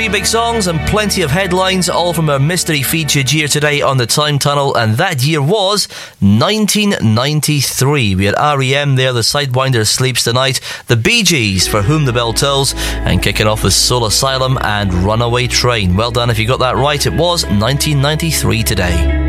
Three big songs and plenty of headlines, all from our mystery featured year today on the Time Tunnel, and that year was 1993. We had R.E.M. there, the Sidewinder Sleeps Tonight, the Bee Gees, For Whom the Bell Tolls, and kicking off with Soul Asylum and Runaway Train. Well done if you got that right. It was 1993 today.